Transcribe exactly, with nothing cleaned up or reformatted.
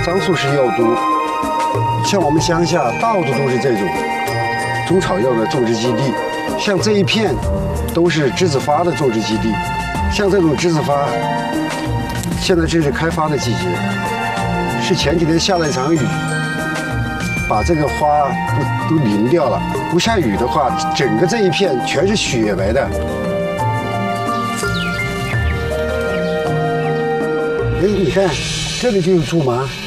樟树是药都，像我们乡下到处都是这种中草药的种植基地，像这一片都是栀子花的种植基地。像这种栀子花，现在正是开发的季节，是前几天下了一场雨，把这个花都都淋掉了。不下雨的话，整个这一片全是雪白的。哎，你看，这里就有苎麻。